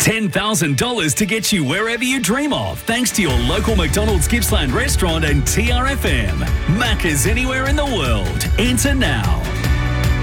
$10,000 to get you wherever you dream of, thanks to your local McDonald's Gippsland restaurant and TRFM. Macca's anywhere in the world. Enter now.